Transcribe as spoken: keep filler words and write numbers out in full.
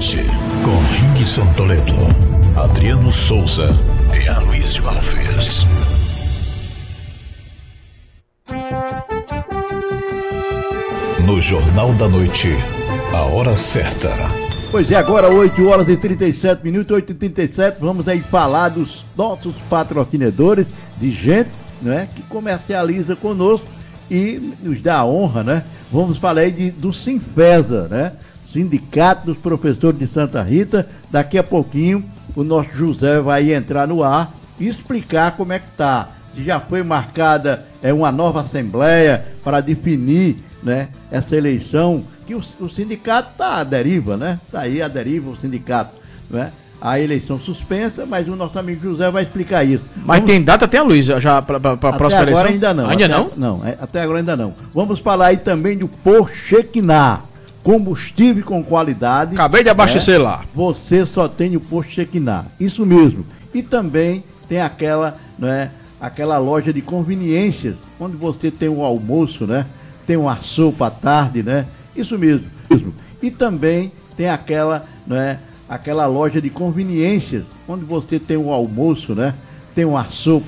noite, com Rickson Toledo, Adriano Souza e Aloysio Alves. No Jornal da Noite, a hora certa. Pois é, agora oito horas e trinta e sete minutos, oito e trinta e sete, vamos aí falar dos nossos patrocinadores, de gente, né, que comercializa conosco e nos dá a honra, né? Vamos falar aí de, do Sinfesa, né? Sindicato dos Professores de Santa Rita. Daqui a pouquinho o nosso José vai entrar no ar e explicar como é que tá. Se já foi marcada é, uma nova assembleia para definir, né, essa eleição, que o, o sindicato está à deriva, né? Está aí à deriva o sindicato, né? A eleição suspensa, mas o nosso amigo José vai explicar isso. Mas Vamos... tem data até a Luiz, já para a próxima até agora eleição? ainda não. Ainda até, não? Não, é, até agora ainda não. Vamos falar aí também do Pochequiná, combustível com qualidade. Acabei de abastecer, né? Lá. Você só tem o Pochequiná, isso mesmo. E também tem aquela, né, aquela loja de conveniências, onde você tem um almoço, né? Tem uma sopa à tarde, né? Isso mesmo, mesmo. E também tem aquela, né, aquela loja de conveniências, onde você tem um almoço, né? Tem uma sopa